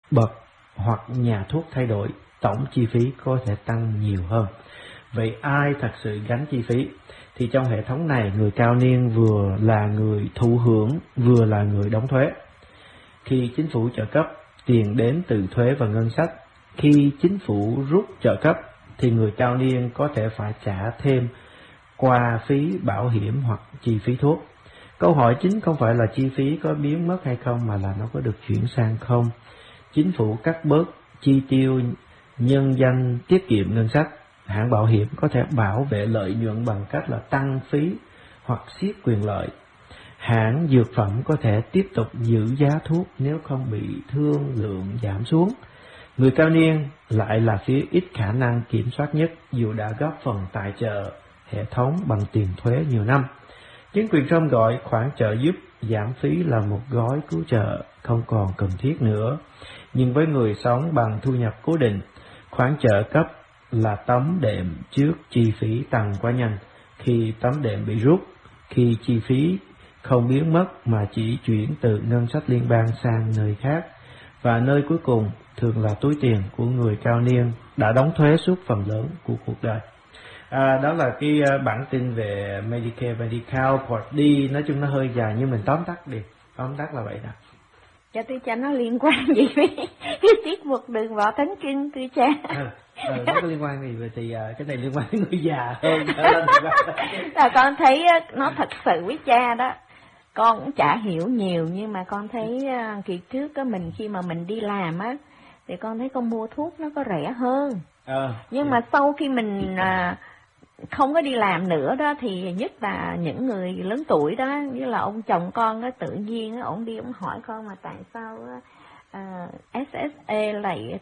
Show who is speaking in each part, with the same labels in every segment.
Speaker 1: bậc hoặc nhà thuốc thay đổi, tổng chi phí có thể tăng nhiều hơn. Vậy ai thật sự gánh chi phí? Thì trong hệ thống này, người cao niên vừa là người thụ hưởng, vừa là người đóng thuế. Khi chính phủ trợ cấp, tiền đến từ thuế và ngân sách. Khi chính phủ rút trợ cấp, thì người cao niên có thể phải trả thêm qua phí bảo hiểm hoặc chi phí thuốc. Câu hỏi chính không phải là chi phí có biến mất hay không, mà là nó có được chuyển sang không. Chính phủ cắt bớt chi tiêu nhân danh tiết kiệm ngân sách. Hãng bảo hiểm có thể bảo vệ lợi nhuận bằng cách là tăng phí hoặc siết quyền lợi. Hãng dược phẩm có thể tiếp tục giữ giá thuốc nếu không bị thương lượng giảm xuống. Người cao niên lại là phía ít khả năng kiểm soát nhất, dù đã góp phần tài trợ hệ thống bằng tiền thuế nhiều năm. Chính quyền Trump gọi khoản trợ giúp giảm phí là một gói cứu trợ không còn cần thiết nữa. Nhưng với người sống bằng thu nhập cố định, khoản trợ cấp là tấm đệm trước chi phí tăng quá nhanh. Khi tấm đệm bị rút, khi chi phí không biến mất mà chỉ chuyển từ ngân sách liên bang sang nơi khác, và nơi cuối cùng thường là túi tiền của người cao niên đã đóng thuế suốt phần lớn của cuộc đời. Đó là cái bản tin về Medicare, Medicaid, Part D. Nói chung nó hơi dài nhưng mình tóm tắt đi. Tóm tắt là vậy đó.
Speaker 2: Cho tôi cho nó liên quan gì với cái tiết mục Đường Vào Thánh Kinh tôi cha.
Speaker 1: Nó có liên quan gì vậy thì cái này liên quan đến người già hơn.
Speaker 2: Là con thấy nó thật sự với cha đó. Con cũng chả hiểu nhiều, nhưng mà con thấy kỳ trước á, mình khi mà mình đi làm á thì con thấy con mua thuốc nó có rẻ hơn. Nhưng mà sau khi mình không có đi làm nữa đó, thì nhất là những người lớn tuổi đó, như là ông chồng con đó, tự nhiên ông đi ông hỏi con mà tại sao SSA lại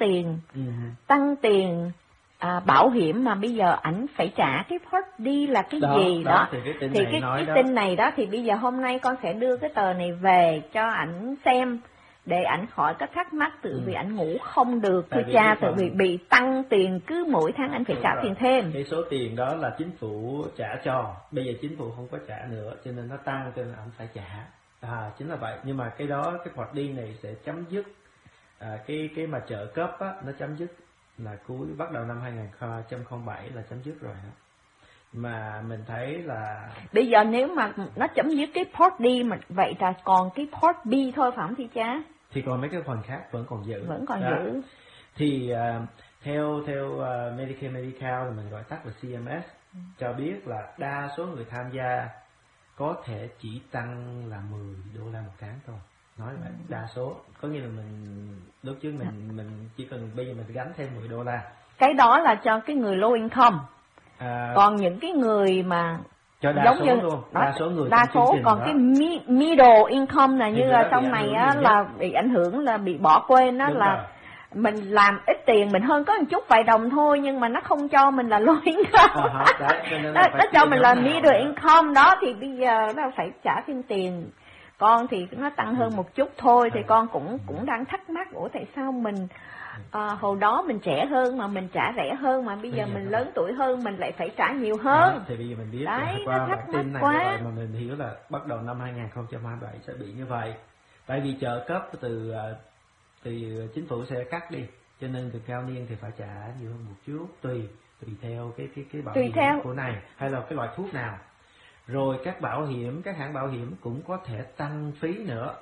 Speaker 2: tăng tiền bảo hiểm mà bây giờ ảnh phải trả cái Part D là cái gì đó.
Speaker 1: Thì
Speaker 2: cái tin này đó thì bây giờ hôm nay con sẽ đưa cái tờ này về cho ảnh xem, để ảnh khỏi có thắc mắc, tự vì ảnh ngủ không được thưa cha, tự vì bị tăng tiền, cứ mỗi tháng anh phải trả tiền thêm.
Speaker 1: Cái số tiền đó là chính phủ trả cho, bây giờ chính phủ không có trả nữa cho nên nó tăng, cho nên ảnh phải trả. Chính là vậy. Nhưng mà cái đó, cái Part D này sẽ chấm dứt cái mà trợ cấp á, nó chấm dứt là bắt đầu năm 2007 là chấm dứt rồi đó. Mà mình thấy là
Speaker 2: bây giờ nếu mà nó chấm dứt cái Part D mà vậy là còn cái Part B thôi phải không thưa cha?
Speaker 1: Thì còn mấy cái phần khác vẫn còn giữ.
Speaker 2: Giữ.
Speaker 1: Thì theo Medicare, Medicaid, mình gọi tắt là CMS, cho biết là đa số người tham gia có thể chỉ tăng là $10 một tháng thôi. Nói vậy, đa số, có nghĩa là mình lúc trước mình chỉ cần bây giờ mình gánh thêm $10.
Speaker 2: Cái đó là cho cái người low income. Còn những cái người mà
Speaker 1: cho đa
Speaker 2: giống
Speaker 1: số
Speaker 2: như
Speaker 1: luôn,
Speaker 2: đa số còn
Speaker 1: đó.
Speaker 2: Cái middle income là như là trong này á, là bị ảnh hưởng, là bị bỏ quên đó. Đúng là rồi. Mình làm ít tiền, mình hơn có một chút vài đồng thôi, nhưng mà nó không cho mình là low income. Nó cho mình là middle income đó, thì bây giờ nó phải trả thêm tiền. Con thì nó tăng hơn một chút thôi, thì con cũng đang thắc mắc, tại sao mình hồi đó mình trẻ hơn mà mình trả rẻ hơn, mà bây giờ mình lớn tuổi hơn mình lại phải trả nhiều hơn.
Speaker 1: Thì bây giờ mình biết
Speaker 2: đấy,
Speaker 1: qua bản tin này rồi mà mình hiểu là bắt đầu năm 2027 sẽ bị như vậy. Tại vì trợ cấp từ chính phủ sẽ cắt đi, cho nên người cao niên thì phải trả nhiều hơn một chút, tùy theo cái bảo hiểm của này hay là cái loại thuốc nào. Rồi các hãng bảo hiểm cũng có thể tăng phí nữa.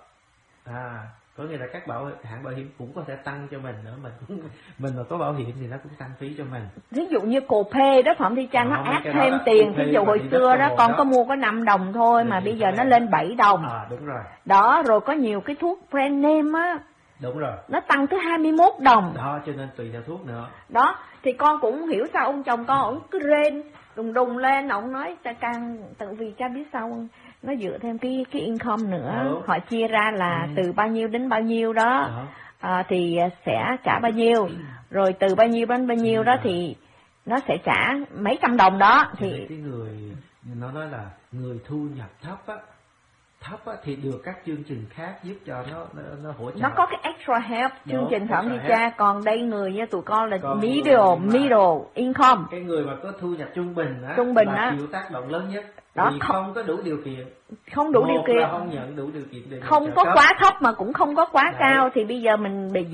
Speaker 1: Có nghĩa là các hãng bảo hiểm cũng có thể tăng cho mình nữa, mình mà có bảo hiểm thì nó cũng tăng phí cho mình.
Speaker 2: Ví dụ như copay đó Phạm Thị Trang, nó áp thêm tiền. Ví dụ hồi xưa đó con có mua có 5 đồng thôi mà bây giờ nó lên 7 đồng.
Speaker 1: Đúng rồi.
Speaker 2: Đó, rồi có nhiều cái thuốc brand name á.
Speaker 1: Đúng rồi.
Speaker 2: Nó tăng tới 21 đồng.
Speaker 1: Đó, cho nên tùy theo thuốc nữa.
Speaker 2: Đó, thì con cũng hiểu sao ông chồng con ông cứ rên đùng lên, ông nói tự vì cha biết sao không? Nó dựa thêm cái income nữa. Họ chia ra là từ bao nhiêu đến bao nhiêu đó. Thì sẽ trả bao nhiêu, rồi từ bao nhiêu đến bao nhiêu đó thì nó sẽ trả mấy trăm đồng đó. Thì
Speaker 1: cái người nó nói là người thu nhập thấp thì được các chương trình khác giúp cho nó hỗ trợ.
Speaker 2: Nó có cái extra help chương trình Phạm Thị Cha. Còn đây người như tụi con là middle income.
Speaker 1: Cái người mà có thu nhập trung bình là chịu tác động lớn nhất.
Speaker 2: Đó,
Speaker 1: vì không có đủ điều kiện.
Speaker 2: Không đủ điều kiện.
Speaker 1: Không nhận đủ điều kiện để
Speaker 2: không có quá thấp mà cũng không có quá cao, thì bây giờ mình bị